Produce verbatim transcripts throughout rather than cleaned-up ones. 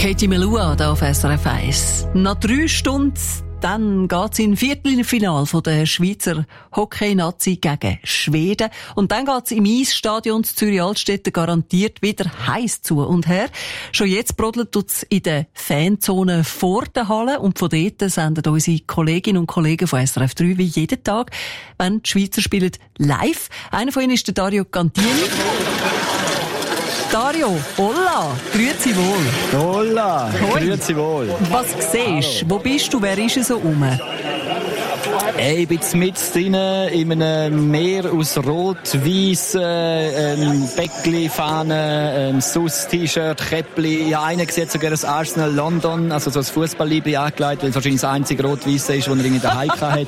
Katie Melua hier auf S R F eins. Nach drei Stunden dann geht's in Viertelfinale von der Schweizer Hockey-Nazi gegen Schweden. Und dann geht's im Eisstadion Zürich-Altstetten garantiert wieder heiß zu und her. Schon jetzt brodelt tut's in der Fanzone vor der Halle. Und von dort senden unsere Kolleginnen und Kollegen von S R F drei wie jeden Tag, wenn die Schweizer spielen, live. Einer von ihnen ist der Dario Cantini. Dario, hola, grüezi wohl. Hola, grüezi wohl. Was siehst du? Wo bist du? Wer ist so rum? Hey, ich bin mit drin in einem Meer aus Rot, Weiss, äh, ein Bäckli, Fahne, ein Sus, T-Shirt, Käppli. Ja, einer sieht sogar das Arsenal London, also so ein Fußballlibri angelegt, weil es wahrscheinlich das einzige Rot-Weiss ist, das er in der Heike hat.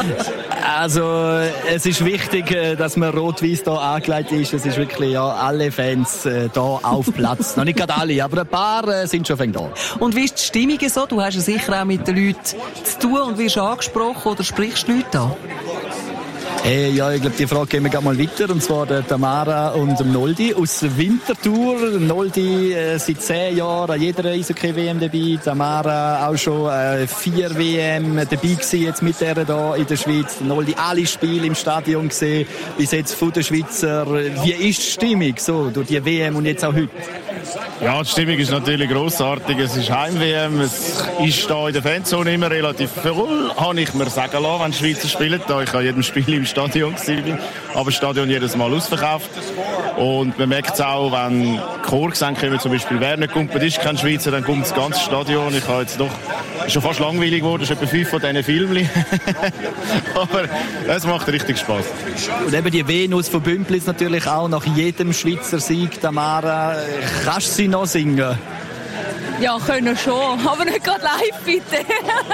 Also, es ist wichtig, dass man Rot-Weiss hier angelegt ist. Es ist wirklich, ja, alle Fans äh, hier auf Platz. Noch nicht gerade alle, aber ein paar äh, sind schon da. Und wie ist die Stimmung so? Du hast ja sicher auch mit den Leuten zu tun und wirst angesprochen oder sprichst du Leute an? Hey, ja, ich glaube, die Frage gehen wir gerade mal weiter. Und zwar der Tamara und dem Noldi aus der Winterthur. Noldi äh, seit zehn Jahren an jeder Eishockey-W M dabei. Tamara auch schon äh, vier W M dabei gewesen, jetzt mit der da in der Schweiz. Noldi alle Spiele im Stadion gesehen, bis jetzt von der Schweizer. Wie ist die Stimmung so durch die W M und jetzt auch heute? Ja, die Stimmung ist natürlich grossartig. Es ist Heim-W M. Es ist da in der Fanzone immer relativ voll, habe ich mir sagen lassen, wenn die Schweizer spielen. Da ich an jedem Spiel im Stadion war, aber das Stadion jedes Mal ausverkauft. Und man merkt es auch, wenn Chorgesänge kommen, zum Beispiel, wer nicht kommt, ist kein Schweizer, dann kommt das ganze Stadion. Ich habe jetzt doch schon fast langweilig geworden, es ist etwa fünf von diesen Filmen. Aber es macht richtig Spass. Und eben die Venus von Bümpliz natürlich auch nach jedem Schweizer Sieg. Tamara, kannst du sie noch singen? Ja, können schon, aber nicht gerade live, bitte.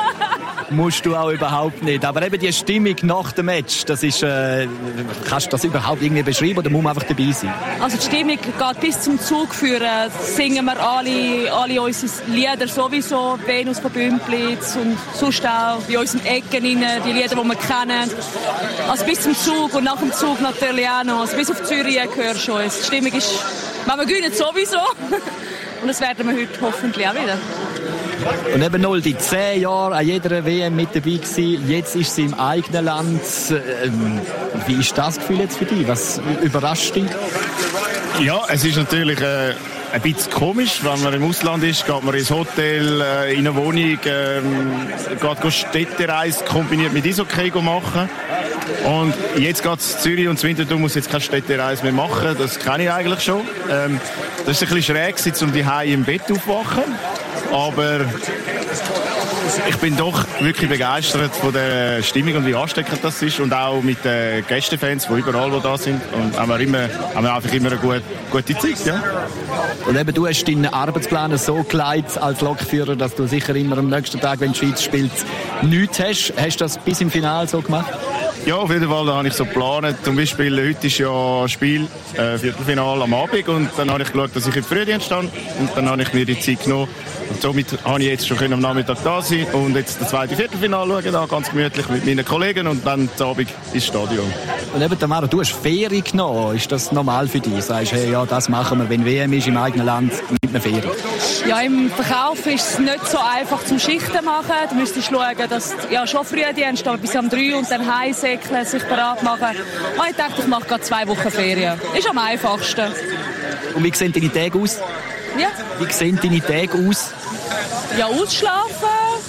Musst du auch überhaupt nicht. Aber eben die Stimmung nach dem Match, das ist, äh, kannst du das überhaupt irgendwie beschreiben oder muss man einfach dabei sein? Also die Stimmung geht bis zum Zug führen. Singen wir alle, alle unsere Lieder sowieso, Venus von Bümpliz und sonst auch bei unseren Ecken rein, die Lieder, die wir kennen. Also bis zum Zug und nach dem Zug natürlich auch noch. Also bis auf Zürich gehört schon. Die Stimmung ist, wenn wir gewinnen, sowieso. Und das werden wir heute hoffentlich auch wieder. Und eben Noldi, zehn Jahre an jeder W M mit dabei gewesen. Jetzt ist sie im eigenen Land. Ähm, wie ist das Gefühl jetzt für dich? Was überrascht dich? Ja, es ist natürlich äh, ein bisschen komisch, wenn man im Ausland ist, geht man ins Hotel, äh, in eine Wohnung, äh, geht Städtereise kombiniert mit Eishockey machen. Und jetzt geht es Zürich und Winterthur muss jetzt keine Städtereise mehr machen, das kenne ich eigentlich schon. Ähm, das ist ein bisschen schräg, jetzt um die Hause im Bett aufwachen, aber ich bin doch wirklich begeistert von der Stimmung und wie ansteckend das ist und auch mit den Gästefans, die überall wo da sind und haben wir, immer, haben wir einfach immer eine gute, gute Zeit. Ja. Und eben, du hast deinen Arbeitsplan so gelegt als Lokführer, dass du sicher immer am nächsten Tag, wenn die Schweiz spielt, nichts hast. Hast du das bis im Finale so gemacht? Ja, auf jeden Fall, da habe ich so geplant. Zum Beispiel, heute ist ja Spiel, äh, Viertelfinale am Abend und dann habe ich geschaut, dass ich im Frühdienst stand und dann habe ich mir die Zeit genommen. Und somit habe ich jetzt schon am Nachmittag da sein und jetzt das zweite Viertelfinale schauen, da ganz gemütlich mit meinen Kollegen und dann am Abend ins Stadion. Und eben, Tamara, du hast Ferien genommen. Ist das normal für dich? Sagst du, hey, ja, das machen wir, wenn W M ist im eigenen Land, mit einer Ferien? Ja, im Verkauf ist es nicht so einfach zum Schichten machen. Du müsstest schauen, dass ja, schon Frühdienst, aber bis um drei und dann heimsäckeln, sich bereit machen. Und ich dachte, ich mache gerade zwei Wochen Ferien. Ist am einfachsten. Und wie sehen deine Tage aus? Ja. Wie sehen deine Tage aus? Ja, ausschlafen,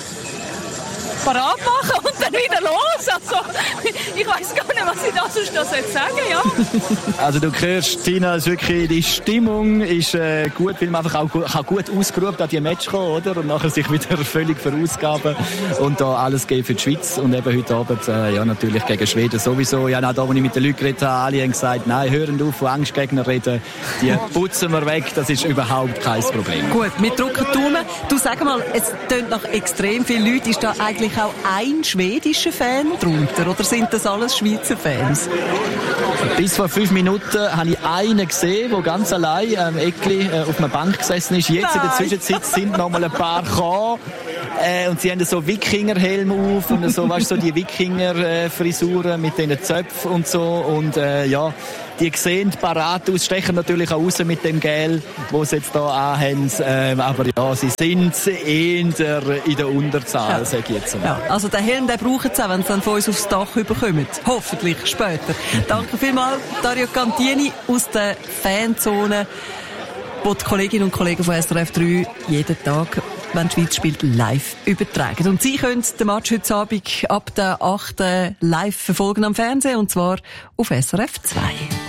parat machen und dann wieder los. Also, ich weiss gar nicht, was ich da sonst noch sagen soll, ja. Also du hörst, Tina, ist wirklich, die Stimmung ist äh, gut, weil man einfach auch gut, kann gut ausgeruht an die Match kommen, oder? Und nachher sich wieder völlig verausgaben und da alles geben für die Schweiz. Und eben heute Abend, äh, ja, natürlich gegen Schweden sowieso. Ja, auch da, wo ich mit den Leuten geredet habe, alle haben gesagt, nein, hören auf, von Angstgegner reden. Die putzen wir weg, das ist überhaupt kein Problem. Gut, wir drücken die Daumen. Du, sag mal, es tönt nach extrem vielen Leuten. Ist da eigentlich auch ein schwedischer Fan drunter? Oder sind das alles Schweizer Fans? Bis vor fünf Minuten habe ich einen gesehen, der ganz allein am Eckli äh, auf einer Bank gesessen ist. Jetzt Nein. in der Zwischenzeit sind noch mal ein paar gekommen. Äh, und sie haben so Wikingerhelm auf und so, weißt, so die Wikinger-Frisuren mit diesen Zöpfen und so. Und äh, ja, die sehen parat aus, stechen natürlich auch raus mit dem Gel, wo sie jetzt hier anhaben. Ähm, aber ja, sie sind eher in der Unterzahl, ja. sage ich jetzt mal. Ja, also den Helm, den brauchen sie auch, wenn sie dann von uns aufs Dach überkommen. Hoffentlich später. Danke vielmals, Dario Cantini aus der Fanzone, wo die Kolleginnen und Kollegen von S R F drei jeden Tag, wenn die Schweiz spielt, live übertragen. Und Sie können den Match heute Abend ab der achten live verfolgen am Fernsehen, und zwar auf S R F zwei.